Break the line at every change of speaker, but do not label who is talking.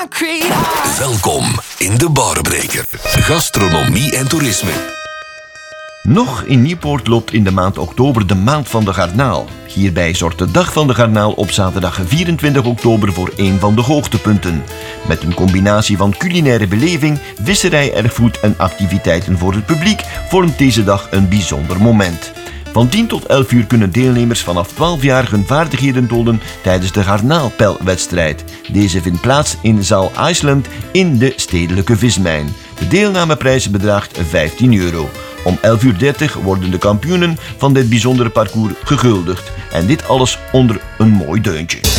Welkom in de Barbreker. Gastronomie en toerisme.
Nog in Nieuwpoort loopt in de maand oktober de Maand van de Garnaal. Hierbij zorgt de Dag van de Garnaal op zaterdag 24 oktober voor een van de hoogtepunten. Met een combinatie van culinaire beleving, visserij, erfgoed en activiteiten voor het publiek vormt deze dag een bijzonder moment. Van 10 tot 11 uur kunnen deelnemers vanaf 12 jaar hun vaardigheden tonen tijdens de garnaalpelwedstrijd. Deze vindt plaats in zaal Iceland in de stedelijke vismijn. De deelnameprijs bedraagt €15. Om 11:30 worden de kampioenen van dit bijzondere parcours gehuldigd. En dit alles onder een mooi deuntje.